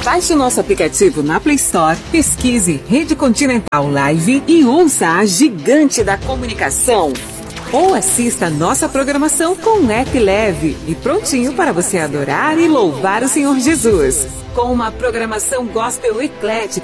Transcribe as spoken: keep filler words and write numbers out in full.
Baixe o nosso aplicativo na Play Store, pesquise Rede Continental Live e ouça a gigante da comunicação. Ou assista a nossa programação com um app leve e prontinho para você adorar e louvar o Senhor Jesus. Com uma programação gospel eclética